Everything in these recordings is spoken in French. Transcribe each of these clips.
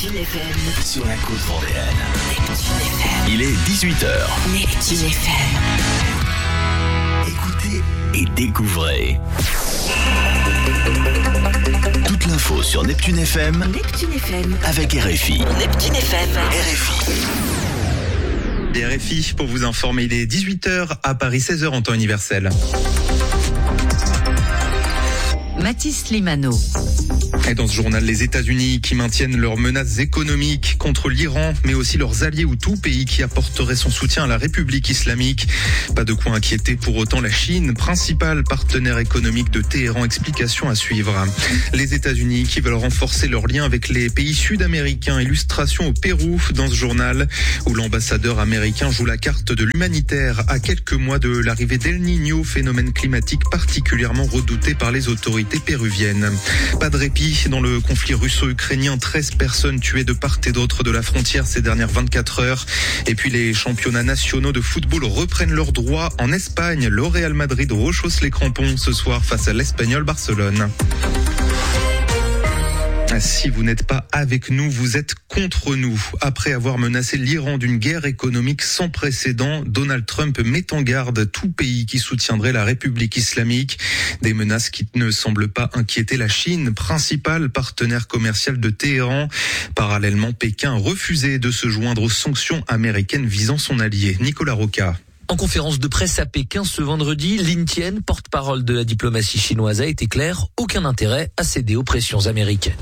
Neptune FM. Sur la côte vendéenne. Neptune FM. Il est 18h. Neptune FM. Écoutez et découvrez. Toute l'info sur Neptune FM. Neptune FM. Avec RFI. Neptune FM. RFI. RFI pour vous informer, il est 18h à Paris, 16h en temps universel. Mathis Limano. Et dans ce journal, les États-Unis qui maintiennent leurs menaces économiques contre l'Iran, mais aussi leurs alliés ou tout pays qui apporterait son soutien à la République islamique. Pas de quoi inquiéter pour autant la Chine, principal partenaire économique de Téhéran. Explication à suivre. Les États-Unis qui veulent renforcer leurs liens avec les pays sud-américains. Illustration au Pérou dans ce journal où l'ambassadeur américain joue la carte de l'humanitaire à quelques mois de l'arrivée d'El Niño, phénomène climatique particulièrement redouté par les autorités péruviennes. Pas de répit dans le conflit russo-ukrainien, 13 personnes tuées de part et d'autre de la frontière ces dernières 24 heures. Et puis les championnats nationaux de football reprennent leurs droits en Espagne. Le Real Madrid rechausse les crampons ce soir face à l'Espagnol Barcelone. Si vous n'êtes pas avec nous, vous êtes contre nous. Après avoir menacé l'Iran d'une guerre économique sans précédent, Donald Trump met en garde tout pays qui soutiendrait la République islamique. Des menaces qui ne semblent pas inquiéter la Chine, principal partenaire commercial de Téhéran. Parallèlement, Pékin a refusé de se joindre aux sanctions américaines visant son allié. Nicolas Roca. En conférence de presse à Pékin ce vendredi, Lin Tian, porte-parole de la diplomatie chinoise, a été clair, aucun intérêt à céder aux pressions américaines.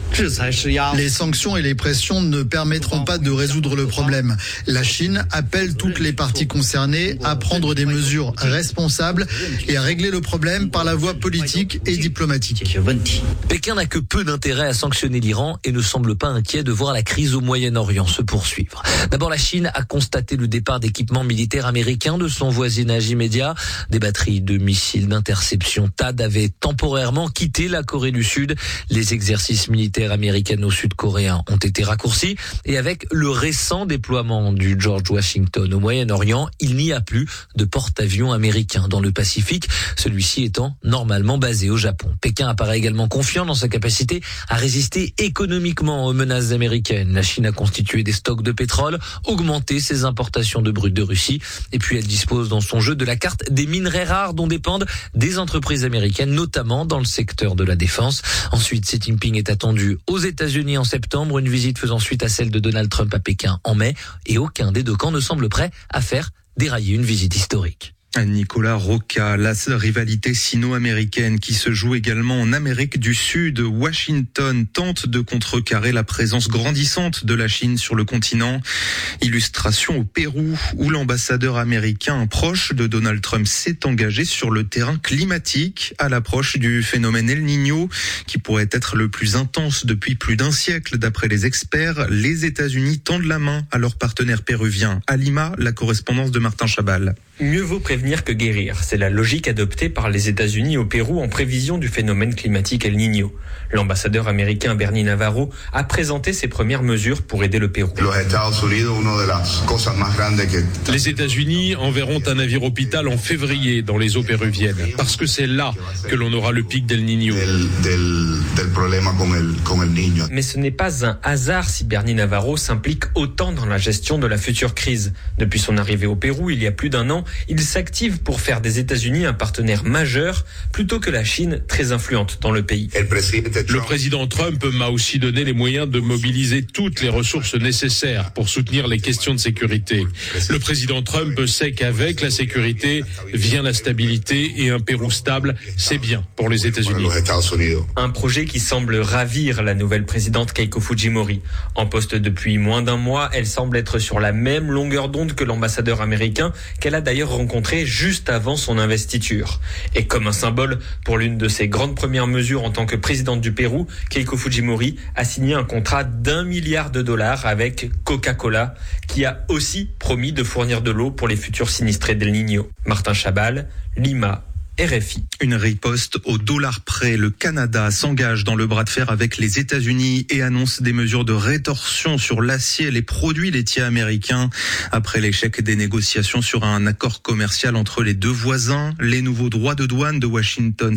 Les sanctions et les pressions ne permettront pas de résoudre le problème. La Chine appelle toutes les parties concernées à prendre des mesures responsables et à régler le problème par la voie politique et diplomatique. Pékin n'a que peu d'intérêt à sanctionner l'Iran et ne semble pas inquiet de voir la crise au Moyen-Orient se poursuivre. D'abord, la Chine a constaté le départ d'équipements militaires américains de son voisinage immédiat. Des batteries de missiles d'interception THAAD avaient temporairement quitté la Corée du Sud. Les exercices militaires américano-sud-coréens ont été raccourcis et avec le récent déploiement du George Washington au Moyen-Orient, il n'y a plus de porte-avions américains dans le Pacifique, celui-ci étant normalement basé au Japon. Pékin apparaît également confiant dans sa capacité à résister économiquement aux menaces américaines. La Chine a constitué des stocks de pétrole, augmenté ses importations de brut de Russie et puis elle dispose dans son jeu de la carte des minerais rares dont dépendent des entreprises américaines, notamment dans le secteur de la défense. Ensuite, Xi Jinping est attendu aux États-Unis en septembre, une visite faisant suite à celle de Donald Trump à Pékin en mai, et aucun des deux camps ne semble prêt à faire dérailler une visite historique. Nicolas Roca, la rivalité sino-américaine qui se joue également en Amérique du Sud. Washington tente de contrecarrer la présence grandissante de la Chine sur le continent. Illustration au Pérou où l'ambassadeur américain proche de Donald Trump s'est engagé sur le terrain climatique à l'approche du phénomène El Niño qui pourrait être le plus intense depuis plus d'un siècle d'après les experts. Les États-Unis tendent la main à leurs partenaires péruviens. À Lima, la correspondance de Martin Chabal. Mieux vaut prévenir que guérir. C'est la logique adoptée par les États-Unis au Pérou en prévision du phénomène climatique El Niño. L'ambassadeur américain Bernie Navarro a présenté ses premières mesures pour aider le Pérou. Les États-Unis enverront un navire hôpital en février dans les eaux péruviennes, parce que c'est là que l'on aura le pic d'El Niño. Mais ce n'est pas un hasard si Bernie Navarro s'implique autant dans la gestion de la future crise. Depuis son arrivée au Pérou, il y a plus d'un an, il s'active pour faire des États-Unis un partenaire majeur plutôt que la Chine très influente dans le pays. Le président Trump m'a aussi donné les moyens de mobiliser toutes les ressources nécessaires pour soutenir les questions de sécurité. Le président Trump sait qu'avec la sécurité vient la stabilité et un Pérou stable, c'est bien pour les États-Unis. Un projet qui semble ravir la nouvelle présidente Keiko Fujimori. En poste depuis moins d'un mois, elle semble être sur la même longueur d'onde que l'ambassadeur américain qu'elle a d'ailleurs rencontré juste avant son investiture. Et comme un symbole pour l'une de ses grandes premières mesures en tant que présidente du Pérou, Keiko Fujimori a signé un contrat d'$1 milliard avec Coca-Cola, qui a aussi promis de fournir de l'eau pour les futurs sinistrés d'El Niño. Martin Chabal, Lima, RFI. Une riposte au dollar près. Le Canada s'engage dans le bras de fer avec les États-Unis et annonce des mesures de rétorsion sur l'acier et les produits laitiers américains. Après l'échec des négociations sur un accord commercial entre les deux voisins, les nouveaux droits de douane de Washington,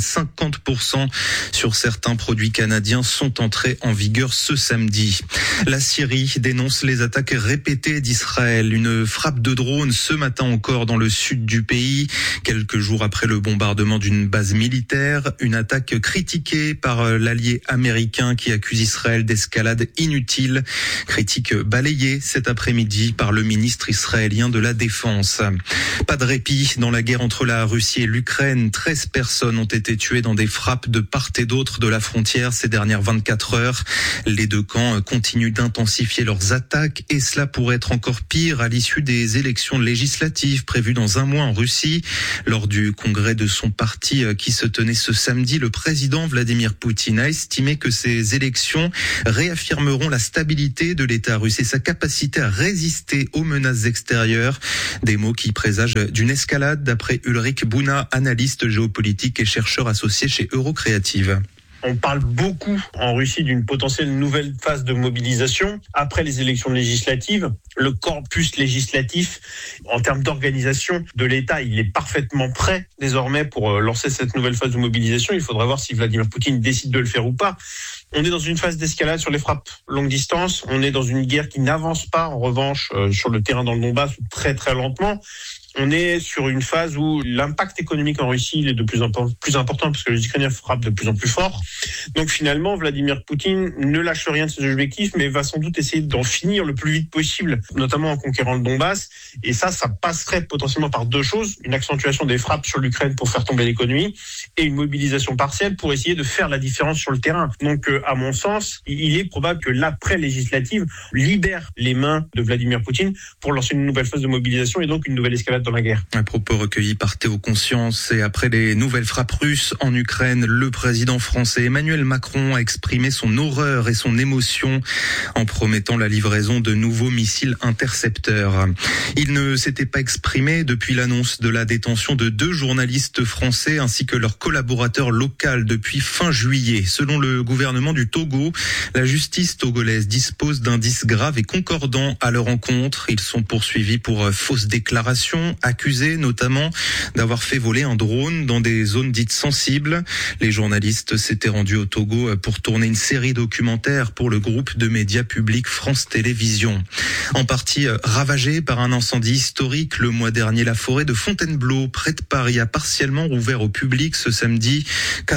50% sur certains produits canadiens, sont entrés en vigueur ce samedi. La Syrie dénonce les attaques répétées d'Israël. Une frappe de drone ce matin encore dans le sud du pays, quelques jours après le bombardement d'une base militaire, une attaque critiquée par l'allié américain qui accuse Israël d'escalade inutile, critique balayée cet après-midi par le ministre israélien de la Défense. Pas de répit dans la guerre entre la Russie et l'Ukraine. 13 personnes ont été tuées dans des frappes de part et d'autre de la frontière ces dernières 24 heures. Les deux camps continuent d'intensifier leurs attaques et cela pourrait être encore pire à l'issue des élections législatives prévues dans un mois en Russie. Lors du congrès de son parti qui se tenait ce samedi, le président Vladimir Poutine a estimé que ces élections réaffirmeront la stabilité de l'État russe et sa capacité à résister aux menaces extérieures. Des mots qui présagent d'une escalade d'après Ulrich Buna, analyste géopolitique et chercheur associé chez Eurocreative. On parle beaucoup en Russie d'une potentielle nouvelle phase de mobilisation après les élections législatives. Le corpus législatif, en termes d'organisation de l'État, il est parfaitement prêt désormais pour lancer cette nouvelle phase de mobilisation. Il faudra voir si Vladimir Poutine décide de le faire ou pas. On est dans une phase d'escalade sur les frappes longue distance. On est dans une guerre qui n'avance pas, en revanche, sur le terrain dans le Donbass, très très lentement. On est sur une phase où l'impact économique en Russie il est de plus en plus important parce que les Ukrainiens frappent de plus en plus fort. Donc finalement, Vladimir Poutine ne lâche rien de ses objectifs, mais va sans doute essayer d'en finir le plus vite possible, notamment en conquérant le Donbass. Et ça passerait potentiellement par deux choses. Une accentuation des frappes sur l'Ukraine pour faire tomber l'économie et une mobilisation partielle pour essayer de faire la différence sur le terrain. Donc à mon sens, il est probable que l'après-législative libère les mains de Vladimir Poutine pour lancer une nouvelle phase de mobilisation et donc une nouvelle escalade dans la guerre. Un propos recueilli par Théo Conscience. Et après les nouvelles frappes russes en Ukraine, le président français Emmanuel Macron a exprimé son horreur et son émotion en promettant la livraison de nouveaux missiles intercepteurs. Il ne s'était pas exprimé depuis l'annonce de la détention de 2 journalistes français ainsi que leur collaborateur local depuis fin juillet. Selon le gouvernement du Togo, la justice togolaise dispose d'indices graves et concordants à leur encontre. Ils sont poursuivis pour fausses déclarations, accusés notamment d'avoir fait voler un drone dans des zones dites sensibles. Les journalistes s'étaient rendus au Togo pour tourner une série documentaire pour le groupe de médias publics France Télévisions. En partie ravagée par un incendie historique le mois dernier, la forêt de Fontainebleau, près de Paris, a partiellement rouvert au public ce samedi.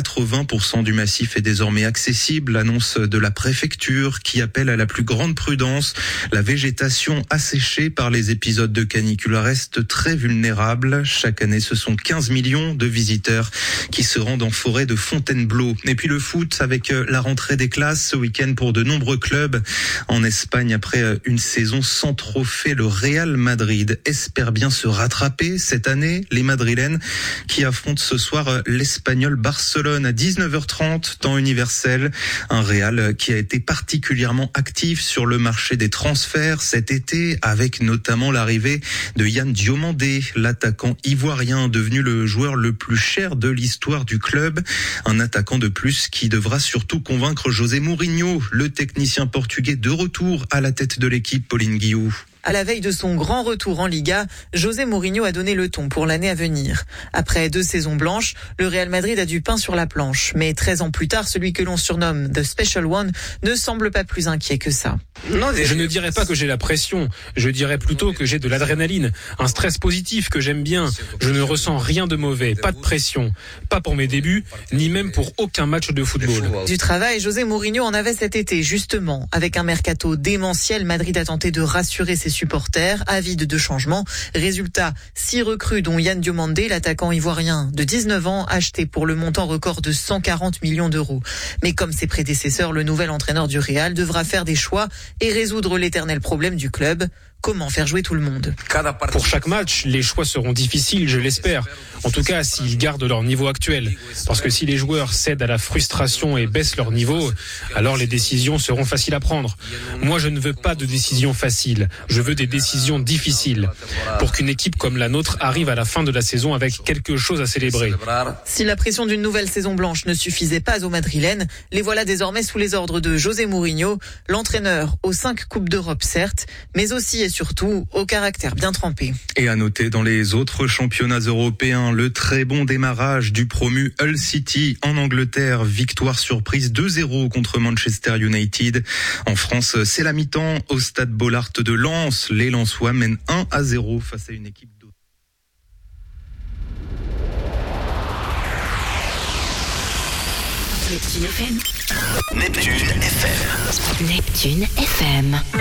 80% du massif est désormais accessible. L'annonce de la préfecture qui appelle à la plus grande prudence. La végétation asséchée par les épisodes de canicule reste très vulnérable. Chaque année, ce sont 15 millions de visiteurs qui se rendent en forêt de Fontainebleau. Et puis le foot avec la rentrée des classes ce week-end pour de nombreux clubs. En Espagne, après une saison sans trophée, le Real Madrid espère bien se rattraper cette année. Les Madrilènes qui affrontent ce soir l'Espagnol Barcelone à 19h30 temps universel. Un Real qui a été particulièrement actif sur le marché des transferts cet été avec notamment l'arrivée de Yann Diomandé, l'attaquant ivoirien devenu le joueur le plus cher de l'histoire du club. Un attaquant de plus qui devra surtout convaincre José Mourinho, le technicien portugais de retour à la tête de l'équipe, Pauline Guillou. À la veille de son grand retour en Liga, José Mourinho a donné le ton pour l'année à venir. Après 2 saisons blanches, le Real Madrid a du pain sur la planche. Mais 13 ans plus tard, celui que l'on surnomme The Special One ne semble pas plus inquiet que ça. Je ne dirais pas que j'ai la pression, je dirais plutôt que j'ai de l'adrénaline, un stress positif que j'aime bien. Je ne ressens rien de mauvais, pas de pression, pas pour mes débuts, ni même pour aucun match de football. Du travail, José Mourinho en avait cet été, justement. Avec un mercato démentiel, Madrid a tenté de rassurer ses supporters, avides de changement. Résultat, 6 recrues dont Yann Diomandé, l'attaquant ivoirien de 19 ans, acheté pour le montant record de 140 millions d'euros. Mais comme ses prédécesseurs, le nouvel entraîneur du Real devra faire des choix et résoudre l'éternel problème du club. comment faire jouer tout le monde. Pour chaque match, les choix seront difficiles, je l'espère. En tout cas, s'ils gardent leur niveau actuel. Parce que si les joueurs cèdent à la frustration et baissent leur niveau, alors les décisions seront faciles à prendre. Moi, je ne veux pas de décisions faciles. Je veux des décisions difficiles. Pour qu'une équipe comme la nôtre arrive à la fin de la saison avec quelque chose à célébrer. Si la pression d'une nouvelle saison blanche ne suffisait pas aux Madrilènes, les voilà désormais sous les ordres de José Mourinho, l'entraîneur aux 5 Coupes d'Europe certes, mais aussi et surtout au caractère bien trempé. Et à noter dans les autres championnats européens, le très bon démarrage du promu Hull City en Angleterre. Victoire surprise 2-0 contre Manchester United. En France, c'est la mi-temps au stade Bollaert de Lens. Les Lensois mènent 1-0 face à une équipe d'eau. Neptune FM. Neptune FM. Neptune FM.